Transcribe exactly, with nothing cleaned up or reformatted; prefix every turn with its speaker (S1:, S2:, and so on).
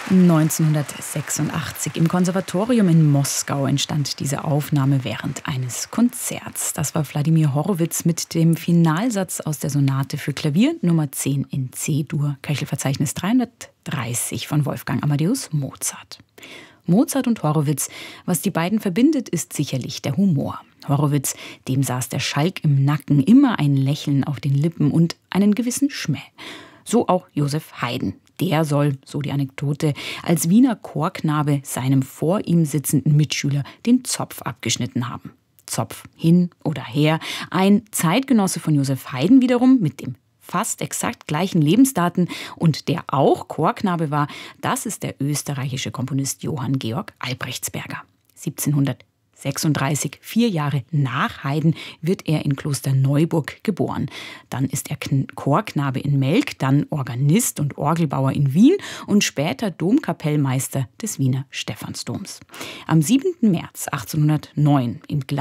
S1: neunzehnhundertsechsundachtzig im Konservatorium in Moskau entstand diese Aufnahme während eines Konzerts. Das war Wladimir Horowitz mit dem Finalsatz aus der Sonate für Klavier Nummer zehn in C-Dur, Köchelverzeichnis dreihundertdreißig von Wolfgang Amadeus Mozart. Mozart und Horowitz, was die beiden verbindet, ist sicherlich der Humor. Horowitz, dem saß der Schalk im Nacken, immer ein Lächeln auf den Lippen und einen gewissen Schmäh. So auch Joseph Haydn. Der soll, so die Anekdote, als Wiener Chorknabe seinem vor ihm sitzenden Mitschüler den Zopf abgeschnitten haben. Zopf hin oder her. Ein Zeitgenosse von Joseph Haydn wiederum mit dem fast exakt gleichen Lebensdaten und der auch Chorknabe war, das ist der österreichische Komponist Johann Georg Albrechtsberger. siebzehnhundertsechsunddreißig, vier Jahre nach Haydn, wird er in Klosterneuburg geboren. Dann ist er Chorknabe in Melk, dann Organist und Orgelbauer in Wien und später Domkapellmeister des Wiener Stephansdoms. Am siebenten März achtzehnhundertneun im